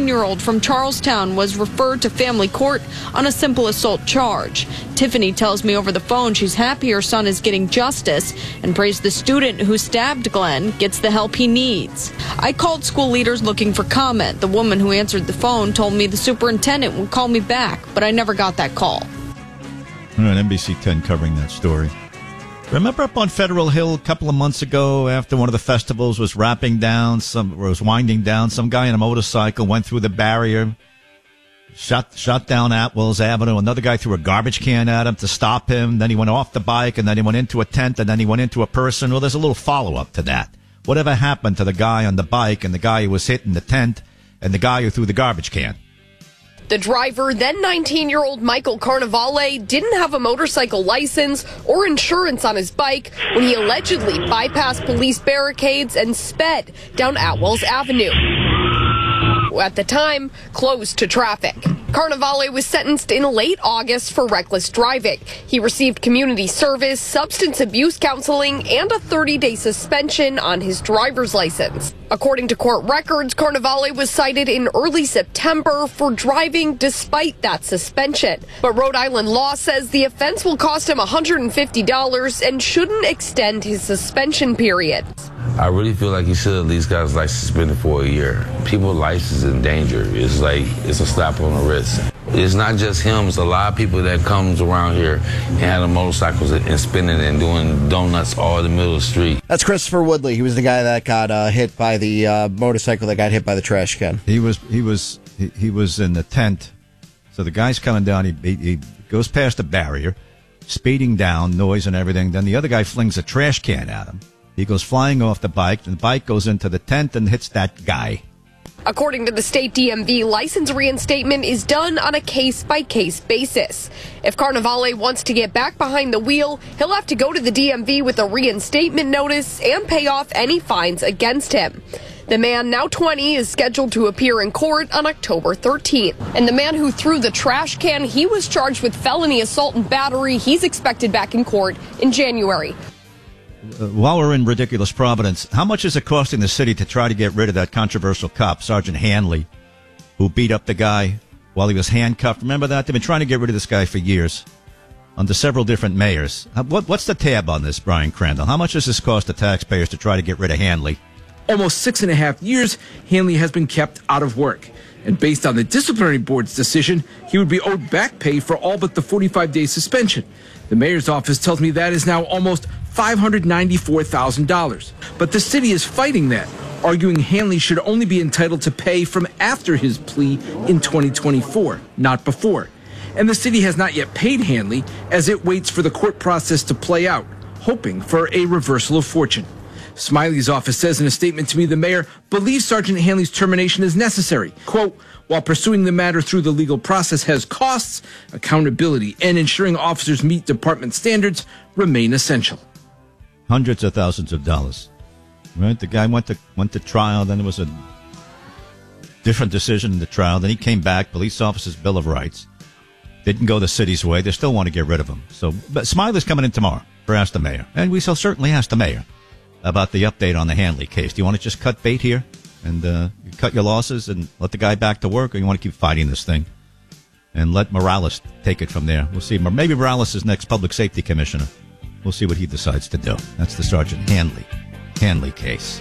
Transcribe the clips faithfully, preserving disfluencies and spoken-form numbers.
nineteen-year-old from Charlestown was referred to family court on a simple assault charge. Tiffany tells me over the phone she's happy her son is getting justice and prays the student who stabbed Glenn gets the help he needs. I called school leaders looking for comment. The woman who answered the phone told me the superintendent would call me back, but I never got that call. All right, N B C ten covering that story. Remember up on Federal Hill a couple of months ago after one of the festivals was wrapping down, some was winding down, some guy on a motorcycle went through the barrier, shot shot down Atwells Avenue. Another guy threw a garbage can at him to stop him. Then he went off the bike, and then he went into a tent, and then he went into a person. Well, there's a little follow-up to that. Whatever happened to the guy on the bike and the guy who was hit in the tent and the guy who threw the garbage can? The driver, then nineteen-year-old Michael Carnevale, didn't have a motorcycle license or insurance on his bike when he allegedly bypassed police barricades and sped down Atwells Avenue, at the time closed to traffic. Carnevale was sentenced in late August for reckless driving. He received community service, substance abuse counseling, and a thirty-day suspension on his driver's license. According to court records, Carnevale was cited in early September for driving despite that suspension. But Rhode Island law says the offense will cost him one hundred fifty dollars and shouldn't extend his suspension period. I really feel like he should at least got his license suspended for a year. People's life is in danger. It's like, it's a slap on the wrist. It's not just him. It's a lot of people that comes around here and have motorcycles and spinning and doing donuts all in the middle of the street. That's Christopher Woodley. He was the guy that got uh, hit by the uh, motorcycle that got hit by the trash can. He was he was he, he was in the tent. So the guy's coming down. He, he he goes past the barrier, speeding down, noise and everything. Then the other guy flings a trash can at him. He goes flying off the bike, and the bike goes into the tent and hits that guy. According to the state D M V, license reinstatement is done on a case-by-case basis. If Carnevale wants to get back behind the wheel, he'll have to go to the D M V with a reinstatement notice and pay off any fines against him. The man, now twenty, is scheduled to appear in court on October thirteenth. And the man who threw the trash can, he was charged with felony assault and battery. He's expected back in court in January. Uh, while we're in ridiculous Providence, how much is it costing the city to try to get rid of that controversial cop, Sergeant Hanley, who beat up the guy while he was handcuffed? Remember that? They've been trying to get rid of this guy for years under several different mayors. What, what's the tab on this, Brian Crandall? How much does this cost the taxpayers to try to get rid of Hanley? Almost six and a half years, Hanley has been kept out of work. And based on the disciplinary board's decision, he would be owed back pay for all but the forty-five day suspension. The mayor's office tells me that is now almost five hundred ninety-four thousand dollars. But the city is fighting that, arguing Hanley should only be entitled to pay from after his plea in twenty twenty-four, not before. And the city has not yet paid Hanley as it waits for the court process to play out, hoping for a reversal of fortune. Smiley's office says in a statement to me the mayor believes Sergeant Hanley's termination is necessary. Quote, while pursuing the matter through the legal process has costs, accountability and ensuring officers meet department standards remain essential. Hundreds of thousands of dollars. Right? The guy went to went to trial, then there was a different decision in the trial, then he came back, police officer's Bill of Rights. Didn't go the city's way. They still want to get rid of him. So, but Smiley's coming in tomorrow for Ask the Mayor. And we shall certainly ask the mayor about the update on the Hanley case. Do you want to just cut bait here and uh, cut your losses and let the guy back to work, or you want to keep fighting this thing and let Morales take it from there? We'll see. Maybe Morales is next public safety commissioner. We'll see what he decides to do. That's the Sergeant Hanley Hanley case.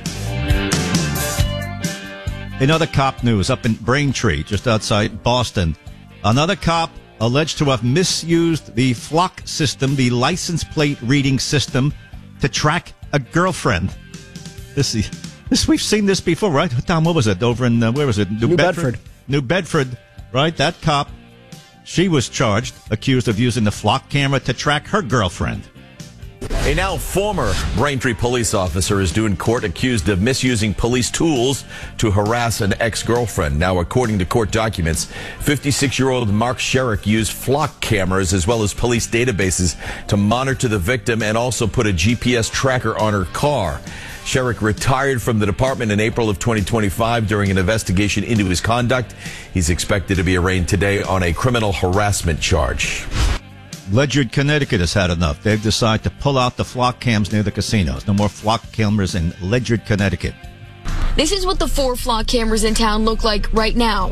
In other cop news, up in Braintree, just outside Boston, another cop alleged to have misused the Flock system, the license plate reading system, to track a girlfriend. This, this we've seen this before, right? Tom, what was it? Over in, uh, where was it? New, New Bedford. Bedford. New Bedford, right? That cop, she was charged, accused of using the Flock camera to track her girlfriend. A now former Braintree police officer is due in court accused of misusing police tools to harass an ex-girlfriend. Now, according to court documents, fifty-six-year-old Mark Sherrick used Flock cameras as well as police databases to monitor the victim and also put a G P S tracker on her car. Sherrick retired from the department in April of twenty twenty-five during an investigation into his conduct. He's expected to be arraigned today on a criminal harassment charge. Ledyard, Connecticut has had enough. They've decided to pull out the Flock cams near the casinos. No more Flock cameras in Ledyard, Connecticut. This is what the four Flock cameras in town look like right now.